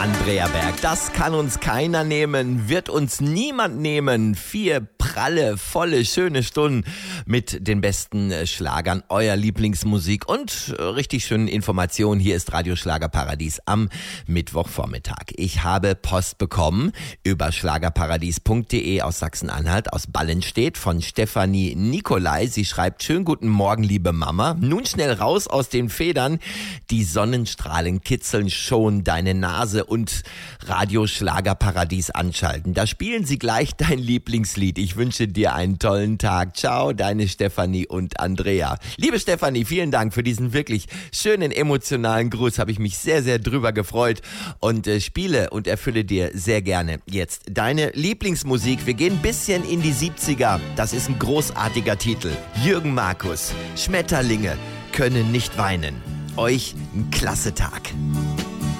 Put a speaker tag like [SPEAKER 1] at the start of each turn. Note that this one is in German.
[SPEAKER 1] Andrea Berg, das kann uns keiner nehmen, wird uns niemand nehmen. 4 pralle, volle, schöne Stunden mit den besten Schlagern, euer Lieblingsmusik und richtig schönen Informationen. Hier ist Radio Schlagerparadies am Mittwochvormittag. Ich habe Post bekommen über schlagerparadies.de aus Sachsen-Anhalt, aus Ballenstedt, von Stefanie Nikolai. Sie schreibt: schönen guten Morgen, liebe Mama. Nun schnell raus aus den Federn. Die Sonnenstrahlen kitzeln schon deine Nase und Radio Schlagerparadies anschalten. Da spielen sie gleich dein Lieblingslied. Ich wünsche dir einen tollen Tag. Ciao, deine Stefanie und Andrea. Liebe Stefanie, vielen Dank für diesen wirklich schönen, emotionalen Gruß. Habe ich mich sehr, sehr drüber gefreut und spiele und erfülle dir sehr gerne jetzt deine Lieblingsmusik. Wir gehen ein bisschen in die 70er. Das ist ein großartiger Titel. Jürgen Markus, Schmetterlinge können nicht weinen. Euch einen klasse Tag.